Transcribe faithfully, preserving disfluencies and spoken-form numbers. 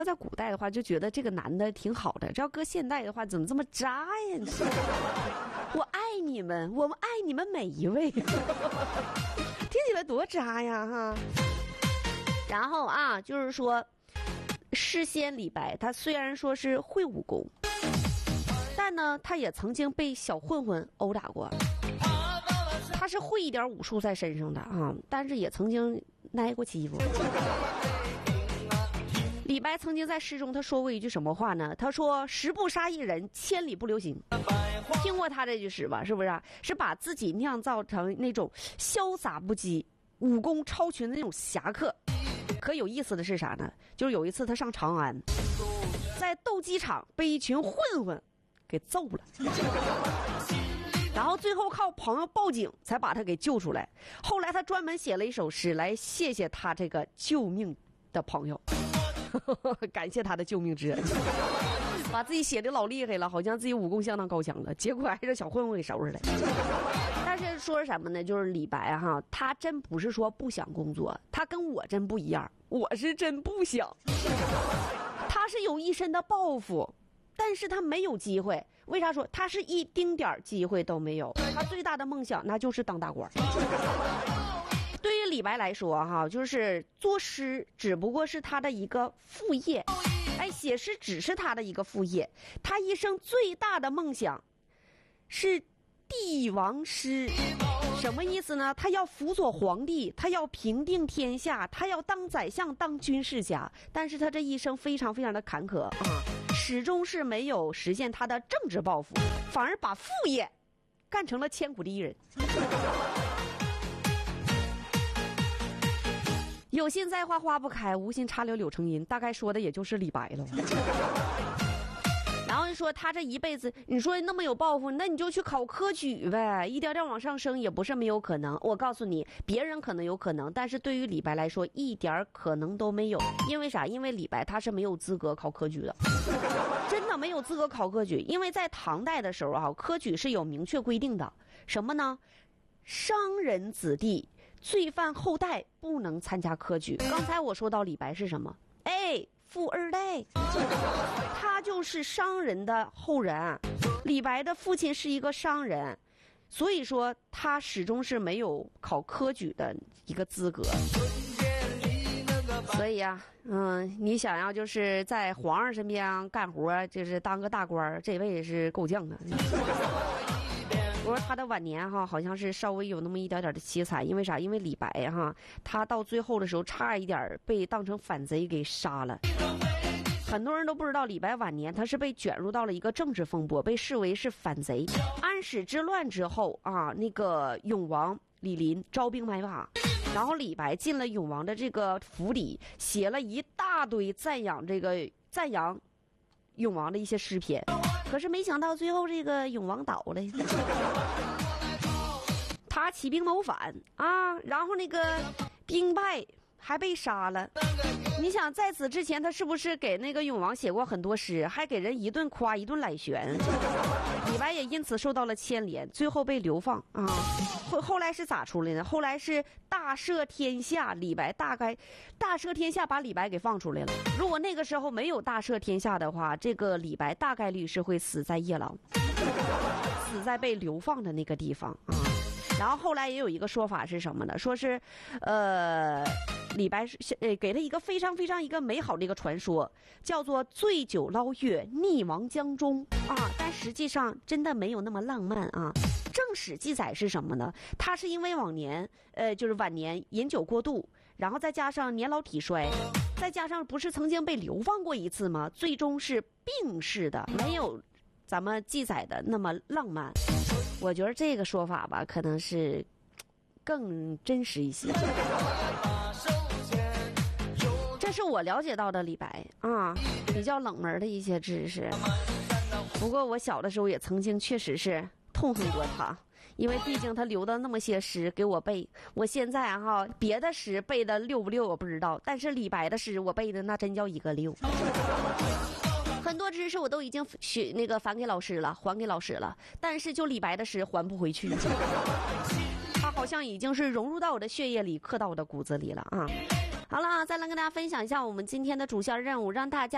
在古代的话，就觉得这个男的挺好的；这要搁现代的话，怎么这么渣呀？你我爱你们，我们爱你们每一位，听起来多渣呀哈！然后啊，就是说，诗仙李白，他虽然说是会武功，但呢，他也曾经被小混混殴打过。他是会一点武术在身上的啊，但是也曾经挨过欺负。李白曾经在诗中他说过一句什么话呢？他说十步杀一人，千里不留行。听过他这句诗吧？是不是啊？是把自己酿造成那种潇洒不羁、武功超群的那种侠客。可有意思的是啥呢？就是有一次他上长安，在斗鸡场被一群混混给揍了，然后最后靠朋友报警才把他给救出来。后来他专门写了一首诗来谢谢他这个救命的朋友，感谢他的救命之恩，把自己写的老厉害了，好像自己武功相当高强了，结果还是小混混给收拾了。但是说什么呢？就是李白哈，他真不是说不想工作，他跟我真不一样，我是真不想，他是有一身的抱负，但是他没有机会。为啥说他是一丁点机会都没有？他最大的梦想那就是当大官。对于李白来说哈，就是作诗只不过是他的一个副业，哎，写诗只是他的一个副业。他一生最大的梦想是帝王师。什么意思呢？他要辅佐皇帝，他要平定天下，他要当宰相，当军事家。但是他这一生非常非常的坎坷啊，始终是没有实现他的政治抱负，反而把副业干成了千古第一人。有心栽花花不开，无心插柳柳成荫，大概说的也就是李白了。然后说他这一辈子，你说那么有抱负，那你就去考科举呗，一点点往上升也不是没有可能。我告诉你，别人可能有可能，但是对于李白来说一点可能都没有。因为啥？因为李白他是没有资格考科举的，真的没有资格考科举。因为在唐代的时候啊，科举是有明确规定的，什么呢？商人子弟、罪犯后代不能参加科举。刚才我说到李白是什么？哎，富二代，他就是商人的后人。李白的父亲是一个商人，所以说他始终是没有考科举的一个资格。所以啊，嗯，你想要就是在皇上身边干活，就是当个大官，这位是够犟的。我说他的晚年哈，好像是稍微有那么一点点的凄惨，因为啥？因为李白哈，他到最后的时候差一点被当成反贼给杀了。很多人都不知道，李白晚年他是被卷入到了一个政治风波，被视为是反贼。安史之乱之后啊，那个永王李璘招兵买马，然后李白进了永王的这个府里，写了一大堆赞扬这个赞扬永王的一些诗篇。可是没想到最后这个永王倒了，他起兵谋反啊，然后那个兵败还被杀了。你想在此之前他是不是给那个永王写过很多诗，还给人一顿夸一顿揽悬？李白也因此受到了牵连，最后被流放啊。后后来是咋出来的？后来是大赦天下，李白大概大赦天下把李白给放出来了。如果那个时候没有大赦天下的话，这个李白大概率是会死在夜郎，死在被流放的那个地方啊。然后后来也有一个说法是什么呢？说是，呃，李白是呃给了一个非常非常一个美好的一个传说，叫做醉酒捞月，溺亡江中啊。但实际上真的没有那么浪漫啊。正史记载是什么呢？他是因为往年呃就是晚年饮酒过度，然后再加上年老体衰，再加上不是曾经被流放过一次吗？最终是病逝的，没有咱们记载的那么浪漫。我觉得这个说法吧，可能是更真实一些。这是我了解到的李白啊，比较冷门的一些知识。不过我小的时候也曾经确实是痛恨过他，因为毕竟他留的那么些诗给我背。我现在哈别的诗背的溜不溜我不知道，但是李白的诗我背的那真叫一个溜。很多知识我都已经学那个返给老师了，还给老师了，但是就李白的诗还不回去。他好像已经是融入到我的血液里，刻到我的骨子里了啊。好了，再来跟大家分享一下我们今天的主线任务，让大家